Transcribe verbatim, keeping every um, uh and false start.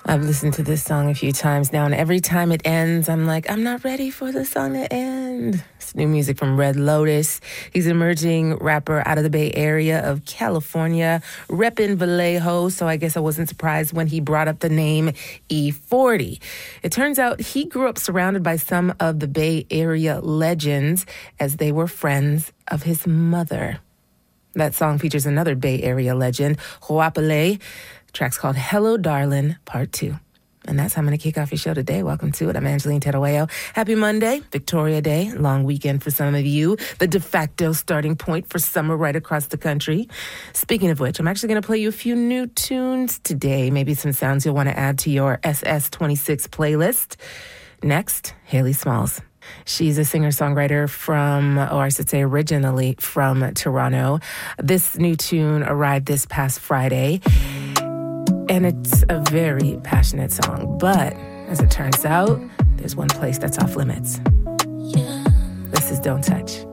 I've listened to this song a few times now, and every time it ends, I'm like, I'm not ready for the song to end. It's new music from Red Lotus. He's an emerging rapper out of the Bay Area of California, repping Vallejo, so I guess I wasn't surprised when he brought up the name E forty. It turns out he grew up surrounded by some of the Bay Area legends as they were friends of his mother. That song features another Bay Area legend, Huapale. The track's called Hello Darlin' Part two. And that's how I'm going to kick off your show today. Welcome to it. I'm Angeline Tedaweo. Happy Monday, Victoria Day, long weekend for some of you, the de facto starting point for summer right across the country. Speaking of which, I'm actually going to play you a few new tunes today, maybe some sounds you'll want to add to your S S twenty-six playlist. Next, Haley Smalls. She's a singer-songwriter from, or I should say originally from Toronto. This new tune arrived this past Friday, and it's a very passionate song. But as it turns out, there's one place that's off limits. This is Don't Touch.